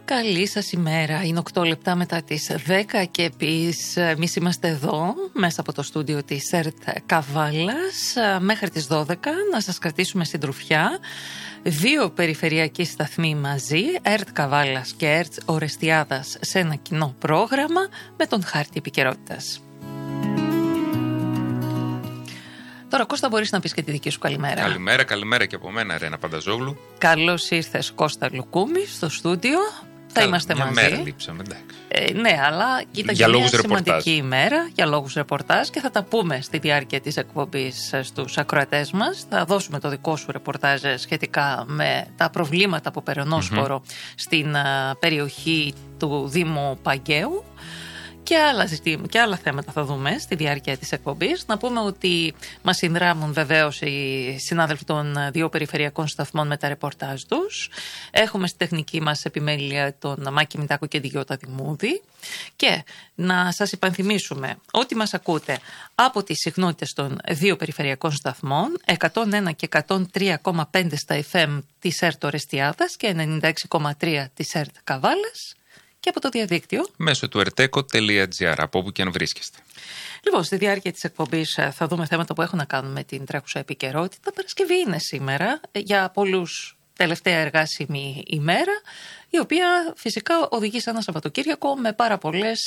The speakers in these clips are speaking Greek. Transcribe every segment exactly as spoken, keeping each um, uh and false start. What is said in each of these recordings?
Καλή σας ημέρα. Είναι οκτώ λεπτά μετά τις δέκα και επίσης εμείς είμαστε εδώ μέσα από το στούντιο της ΕΡΤ Καβάλας μέχρι τις δώδεκα να σας κρατήσουμε συντροφιά. Δύο περιφερειακοί σταθμοί μαζί, ΕΡΤ Καβάλας και ΕΡΤ Ορεστιάδας, σε ένα κοινό πρόγραμμα με τον χάρτη επικαιρότητας. Τώρα, Κώστα, μπορείς να πεις και τη δική σου καλημέρα. Καλημέρα, καλημέρα και από μένα, Ρένα Πανταζόγλου. Καλώς ήρθες, Κώστα Λουκούμη, στο στούντιο. Θα Καλ, είμαστε μια μαζί. Μια μέρα λείψαμε, εντάξει. Ε, ναι, αλλά κοίτα, μια σημαντική ημέρα για λόγους ρεπορτάζ και θα τα πούμε στη διάρκεια της εκπομπής στους ακροατές μας. Θα δώσουμε το δικό σου ρεπορτάζ σχετικά με τα προβλήματα από περαιονόσπορο mm-hmm. στην α, περιοχή του Δήμου Παγκαίου. Και άλλα, και άλλα θέματα θα δούμε στη διάρκεια της εκπομπής. Να πούμε ότι μας συνδράμουν βεβαίως οι συνάδελφοι των δύο περιφερειακών σταθμών με τα ρεπορτάζ τους. Έχουμε στη τεχνική μας επιμέλεια τον Μάκη Μητάκο και τη Γιώτα Δημούδη. Και να σας υπενθυμίσουμε ότι μας ακούτε από τις συχνότητες των δύο περιφερειακών σταθμών, εκατόν ένα και εκατόν τρία κόμμα πέντε στα εφ εμ της ΕΡΤ Ορεστιάδας και ενενήντα έξι κόμμα τρία της ΕΡΤ Καβάλας. Και από το διαδίκτυο μέσω του ερτέκο τελεία τζι άρ, από όπου και αν βρίσκεστε. Λοιπόν, στη διάρκεια της εκπομπής θα δούμε θέματα που έχουν να κάνουν με την τρέχουσα επικαιρότητα. Παρασκευή είναι σήμερα, για πολλούς τελευταία εργάσιμη ημέρα, η οποία φυσικά οδηγεί σε ένα Σαββατοκύριακο με πάρα πολλές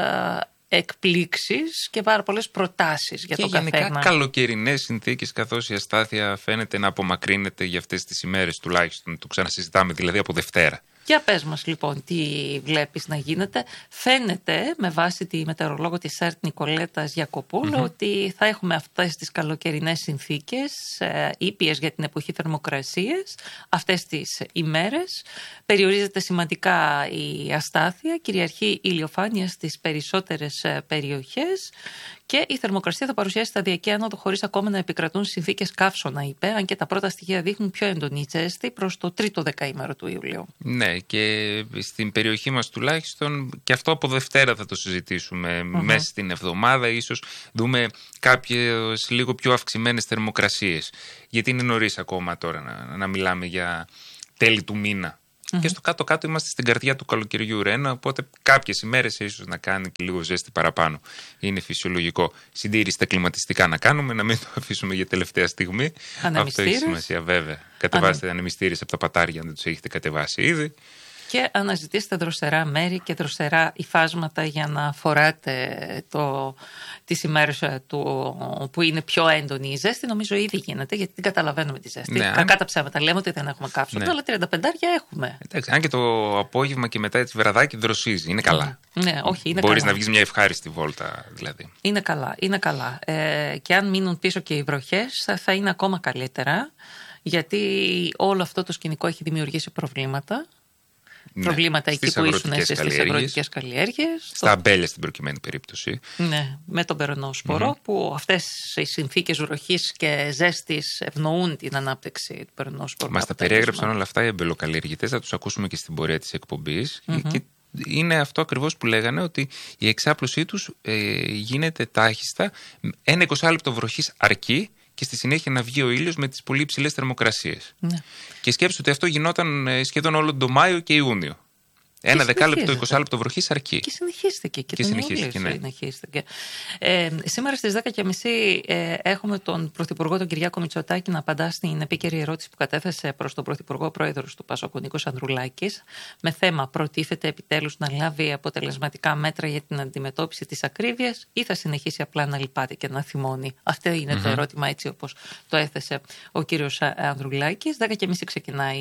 εκπλήξεις και πάρα πολλές προτάσεις για και το καθένα. Και γενικά καλοκαιρινές συνθήκες, καθώς η αστάθεια φαίνεται να απομακρύνεται για αυτές τις ημέρες τουλάχιστον. Το ξανασυζητάμε δηλαδή από Δευτέρα. Για πες μας λοιπόν τι βλέπεις να γίνεται. Φαίνεται με βάση τη μετεωρολόγο της ΕΡΤ Νικολέτας Γιακοπούλου mm-hmm. ότι θα έχουμε αυτές τις καλοκαιρινές συνθήκες ε, ήπιες για την εποχή θερμοκρασίες αυτές τις ημέρες. Περιορίζεται σημαντικά η αστάθεια, κυριαρχεί ηλιοφάνεια στις περισσότερες ε, περιοχές και η θερμοκρασία θα παρουσιάσει σταδιακή άνοδο χωρίς ακόμα να επικρατούν συνθήκες καύσωνα, είπε, αν και τα πρώτα στοιχεία δείχνουν πιο έντονη ζέστη προς το τρίτο δεκαήμερο του Ιουλίου. Ναι, και στην περιοχή μας τουλάχιστον, και αυτό από Δευτέρα θα το συζητήσουμε, uh-huh. μέσα στην εβδομάδα ίσως δούμε κάποιες λίγο πιο αυξημένες θερμοκρασίες, γιατί είναι νωρίς ακόμα τώρα να, να μιλάμε για τέλη του μήνα. Mm-hmm. Και στο κάτω-κάτω είμαστε στην καρδιά του καλοκαιριού, Ρένα, οπότε κάποιες ημέρες ίσως να κάνει και λίγο ζέστη παραπάνω. Είναι φυσιολογικό. Συντήρηση τα κλιματιστικά να κάνουμε, να μην το αφήσουμε για τελευταία στιγμή. Αυτό έχει σημασία, βέβαια. Κατεβάστε Ανα... ανεμιστήρες από τα πατάρια, αν δεν τους έχετε κατεβάσει ήδη. Και αναζητήστε δροσερά μέρη και δροσερά υφάσματα για να φοράτε το, τις ημέρες του, που είναι πιο έντονη η ζέστη. Νομίζω ήδη γίνεται, γιατί την καταλαβαίνουμε τη ζέστη. Ναι, Κακά αν... τα ψέματα λέμε ότι δεν έχουμε καύσωνα, ναι. αλλά τριάντα πέντε έχουμε. Εντάξει, αν και το απόγευμα και μετά έτσι βραδάκι δροσίζει, είναι καλά. Ναι, όχι, είναι Μπορείς καλά. να βγεις μια ευχάριστη βόλτα δηλαδή. Είναι καλά, είναι καλά. Ε, και αν μείνουν πίσω και οι βροχές θα, θα είναι ακόμα καλύτερα, γιατί όλο αυτό το σκηνικό έχει δημιουργήσει προβλήματα. Ναι, προβλήματα εκεί που ήσουν εσείς στις αγροτικές καλλιέργειες. Στα αμπέλια στην προκειμένη περίπτωση. Ναι, με τον περονόσπορο, mm-hmm. που αυτές οι συνθήκες βροχής και ζέστης ευνοούν την ανάπτυξη του περονόσπορου. Μας τα περιέγραψαν όλα αυτά οι αμπελοκαλλιεργητές, θα τους ακούσουμε και στην πορεία της εκπομπής. Mm-hmm. Και είναι αυτό ακριβώς που λέγανε, ότι η εξάπλωσή τους ε, γίνεται τάχιστα. Ένα εικοσάλεπτο βροχής αρκεί και στη συνέχεια να βγει ο ήλιος με τις πολύ υψηλές θερμοκρασίες. Ναι. Και σκέψτε ότι αυτό γινόταν σχεδόν όλο τον Μάιο και Ιούνιο. Ένα δεκάλεπτο, εικοσάλεπτο βροχής αρκεί. Και συνεχίστηκε. Και, και συνεχίστηκε, ναι. συνεχίστηκε. Ε, σήμερα στις δέκα και μισή ε, έχουμε τον Πρωθυπουργό, τον Κυριάκο Μητσοτάκη, να απαντά στην επίκαιρη ερώτηση που κατέθεσε προς τον Πρωθυπουργό Πρόεδρος του Πασόκ, Νίκος Ανδρουλάκης, με θέμα: προτίθεται επιτέλους να λάβει αποτελεσματικά μέτρα για την αντιμετώπιση της ακρίβειας ή θα συνεχίσει απλά να λυπάται και να θυμώνει? Αυτό είναι mm-hmm. το ερώτημα, έτσι όπως το έθεσε ο κύριος Ανδρουλάκης. δέκα και μισή ξεκινάει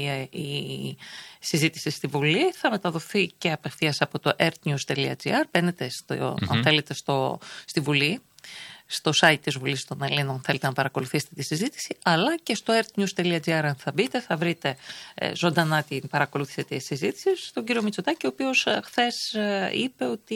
η συζήτηση στη Βουλή. Θα μεταδοθεί και απευθείας από το ertnews τελεία τζι άρ. Μπαίνετε στο, mm-hmm. αν θέλετε στο, στη Βουλή, στο site της Βουλής των Ελλήνων, θέλετε να παρακολουθήσετε τη συζήτηση, αλλά και στο ertnews τελεία τζι άρ αν θα μπείτε, θα βρείτε ε, ζωντανά την παρακολούθηση της συζήτησης. Τον κύριο Μητσοτάκη, ο οποίος ε, χθες ε, είπε ότι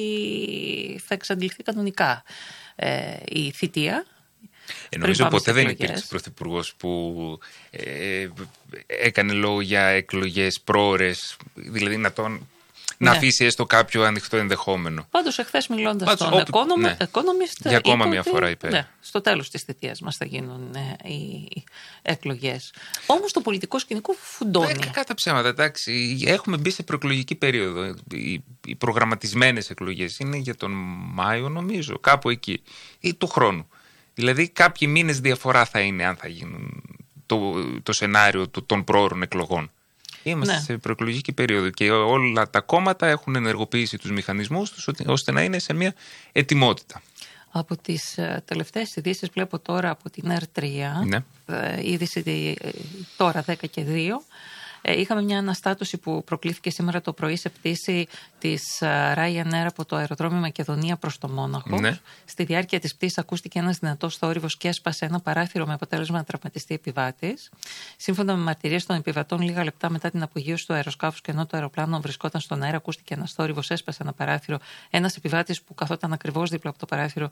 θα εξαντληθεί κανονικά ε, η θητεία. Ε, νομίζω ποτέ δεν υπήρξε πρωθυπουργός που ε, έκανε λόγο για εκλογές πρόορες, δηλαδή να τον να ναι. αφήσει έστω κάποιο ανοιχτό ενδεχόμενο. Πάντως, εχθές μιλώντας Πάντως, στον όπου... Economist, ναι. Economist για ακόμα είπε μια ότι, φορά είπε. Ναι, στο τέλος της θητείας μας θα γίνουν ε, οι εκλογές. Όμως το πολιτικό σκηνικό φουντώνει. Ε, κατά ψέματα, εντάξει. Έχουμε μπει σε προεκλογική περίοδο. Οι, οι προγραμματισμένες εκλογές είναι για τον Μάιο, νομίζω, κάπου εκεί. Ή του χρόνου. Δηλαδή, κάποιοι μήνες διαφορά θα είναι αν θα γίνουν το, το σενάριο των πρόωρων εκλογών. Είμαστε ναι. σε προεκλογική περίοδο και όλα τα κόμματα έχουν ενεργοποιήσει τους μηχανισμούς τους ώστε να είναι σε μια ετοιμότητα. Από τις τελευταίες ειδήσεις βλέπω τώρα από την Ερ τρία, ναι. είδηση τώρα δέκα και δύο, είχαμε μια αναστάτωση που προκλήθηκε σήμερα το πρωί σε πτήση της Ryanair από το αεροδρόμιο Μακεδονία προς το Μόναχο. Ναι. Στη διάρκεια της πτήσης ακούστηκε ένας δυνατός θόρυβος και έσπασε ένα παράθυρο με αποτέλεσμα να τραυματιστεί επιβάτης. Σύμφωνα με μαρτυρίες των επιβατών, λίγα λεπτά μετά την απογείωση του αεροσκάφους και ενώ το αεροπλάνο βρισκόταν στον αέρα, ακούστηκε ένας θόρυβος, έσπασε ένα παράθυρο. Ένας επιβάτης που καθόταν ακριβώς δίπλα από το παράθυρο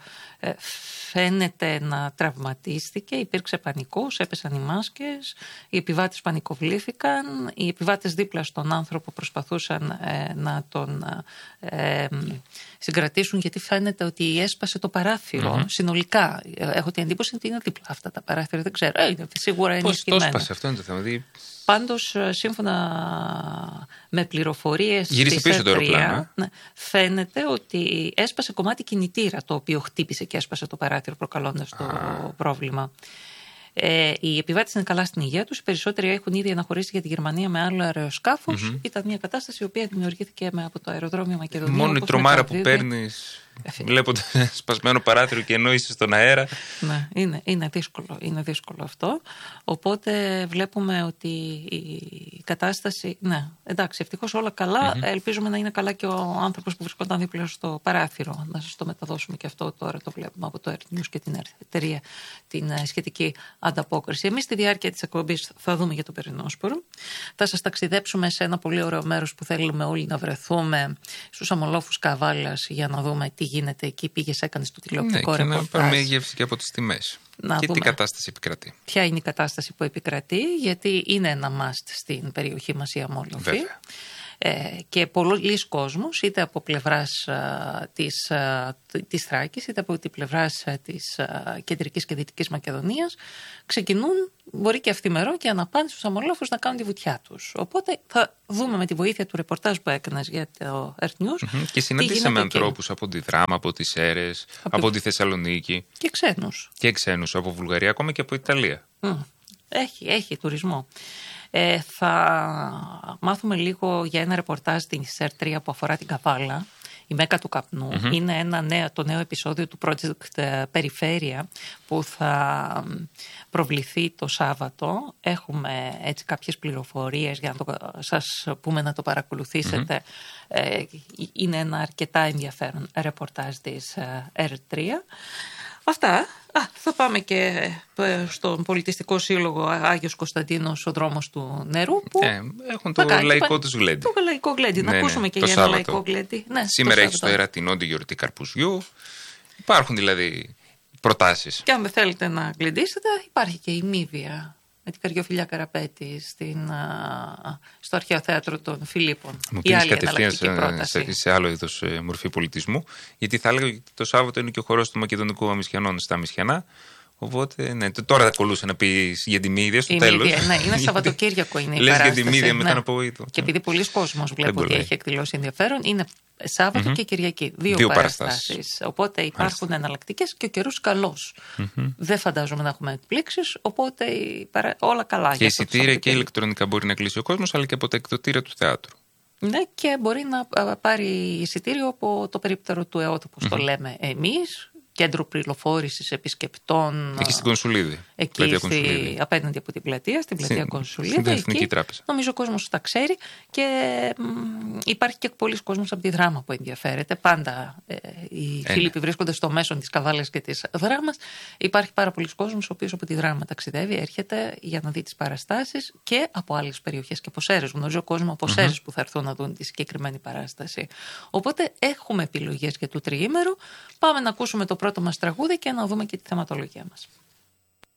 φαίνεται να τραυματίστηκε. Υπήρξε πανικός, έπεσαν οι μάσκες, οι επιβάτες πανικοβλήθηκαν. Οι επιβάτες δίπλα στον άνθρωπο προσπαθούσαν ε, να τον ε, συγκρατήσουν γιατί φαίνεται ότι έσπασε το παράθυρο mm-hmm. συνολικά. Έχω την εντύπωση ότι είναι δίπλα αυτά τα παράθυρα, δεν ξέρω. Ε, σίγουρα είναι πώς το έσπασε, αυτό είναι το θέμα. Δηλαδή... Πάντως, σύμφωνα με πληροφορίες γύρισε πίσω το αεροπλάνο. Ναι, φαίνεται ότι έσπασε κομμάτι κινητήρα το οποίο χτύπησε και έσπασε το παράθυρο προκαλώντας το ah. πρόβλημα. Ε, οι επιβάτες είναι καλά στην υγεία τους. Οι περισσότεροι έχουν ήδη αναχωρήσει για τη Γερμανία με άλλο αεροσκάφος. Mm-hmm. Ήταν μια κατάσταση η οποία δημιουργήθηκε με, από το αεροδρόμιο Μακεδονία. Μόνο η τρομάρα που παίρνεις βλέποντας σπασμένο παράθυρο και ενώ είσαι στον αέρα. Ναι, είναι, είναι, δύσκολο, είναι δύσκολο αυτό. Οπότε βλέπουμε ότι η κατάσταση. Ναι, εντάξει, ευτυχώς όλα καλά. Mm-hmm. Ελπίζουμε να είναι καλά και ο άνθρωπος που βρισκόταν δίπλα στο παράθυρο. Να σας το μεταδώσουμε και αυτό τώρα. Το βλέπουμε από το Earth News και την εταιρεία την σχετική ανταπόκριση. Εμείς στη διάρκεια της εκπομπής θα δούμε για το Περινόσπορο. Θα σας ταξιδέψουμε σε ένα πολύ ωραίο μέρος που θέλουμε όλοι να βρεθούμε, στους αμολόφους Καβάλας, για να δούμε τι γίνεται εκεί. Πήγες, έκανες το τηλεοπτικό ναι, ρεπορτάζ. Και να πάρουμε γεύση και από τις τιμές. Να και δούμε τι κατάσταση επικρατεί. Ποια είναι η κατάσταση που επικρατεί, γιατί είναι ένα must στην περιοχή μας η αμόλοφη. Βέβαια. Ε, και πολλοί κόσμος, είτε από πλευράς α, της, α, της Θράκης, είτε από την πλευράς α, της α, κεντρικής και δυτικής Μακεδονίας, ξεκινούν, μπορεί και αυθημερό και αναπάντη στους αμολόφους να κάνουν τη βουτιά τους. Οπότε θα δούμε με τη βοήθεια του ρεπορτάζ που έκανες για το Earth News. Mm-hmm. Και συναντήσαμε ανθρώπους από τη Δράμα, από τις Σέρρες, από, από τη Θεσσαλονίκη. Και ξένους. Και ξένους από Βουλγαρία, ακόμα και από Ιταλία. Mm. Έχει, έχει τουρισμό. Ε, θα μάθουμε λίγο για ένα ρεπορτάζ στην Ερ τρία που αφορά την Καβάλα, η Μέκα του Καπνού. Mm-hmm. Είναι ένα νέο, το νέο επεισόδιο του project Περιφέρεια που θα προβληθεί το Σάββατο. Έχουμε έτσι κάποιες πληροφορίες για να το, σας πούμε να το παρακολουθήσετε. Mm-hmm. Ε, είναι ένα αρκετά ενδιαφέρον ρεπορτάζ της Ερ τρία. Αυτά. Α, θα πάμε και στον Πολιτιστικό Σύλλογο Άγιος Κωνσταντίνος, ο δρόμος του νερού. Που ε, έχουν το κάνει, λαϊκό τους γλέντι. Το λαϊκό γλέντι. Ναι, να ακούσουμε ναι, και για ένα λαϊκό γλέντι. Ναι, σήμερα έχει το Ερατινόντι γιορτή Καρπουζιού. Υπάρχουν δηλαδή προτάσεις. Και αν δεν θέλετε να γλεντήσετε, υπάρχει και η Μύδια με την Καριοφιλιά Καραπέτη στην, α, στο Αρχαίο Θέατρο των Φιλίππων. Μου πήρες κατευθείαν σε, σε, σε άλλο είδος ε, μορφή πολιτισμού, γιατί θα έλεγα ότι το Σάββατο είναι και ο χορός του Μακεδονικού Αμισιανών στα Αμισιανά. Οπότε, ναι, τώρα θα κολούσε να πει για τη Μύδια στο τέλος. Ναι, είναι Σαββατοκύριακο είναι η λες παράσταση. Για τη Μύδια, ναι. μετά να πω είδο. Και επειδή πολλοί κόσμος βλέπω ότι έχει εκδηλώσει ενδιαφέρον, είναι Σάββατο mm-hmm. και Κυριακή. Δύο, Δύο παραστάσεις. Οπότε υπάρχουν εναλλακτικές και ο καιρός καλός. Mm-hmm. Δεν φαντάζομαι να έχουμε εκπλήξεις, οπότε παρα... όλα καλά. Και εισιτήρια και ηλεκτρονικά μπορεί να κλείσει ο κόσμος, αλλά και από τα εκδοτήρια του θεάτρου. Ναι, και μπορεί να πάρει εισιτήριο από το περίπτερο του ΕΟΤ, όπως mm-hmm. το λέμε εμείς. Κέντρο πληροφόρησης επισκεπτών. Εκεί στην Κονσουλίδη. Εκεί στη, απέναντι από την πλατεία, στην πλατεία στην, Κονσουλίδη. Στην Εθνική Τράπεζα. Νομίζω ο κόσμος τα ξέρει και μ, υπάρχει και πολλοί κόσμος από τη Δράμα που ενδιαφέρεται. Πάντα ε, οι ε, φίλοι που βρίσκονται στο μέσον της Καβάλας και της Δράμας. Υπάρχει πάρα πολλοί κόσμος ο οποίος από τη Δράμα ταξιδεύει, έρχεται για να δει τις παραστάσεις και από άλλες περιοχές και από Σέρρες. Γνωρίζω κόσμο από Σέρρες mm-hmm. που θα έρθουν να δουν τη συγκεκριμένη παράσταση. Οπότε έχουμε επιλογές για το τριήμερο. Πάμε να ακούσουμε το πρώτο μας τραγούδι και να δούμε και τη θεματολογία μας.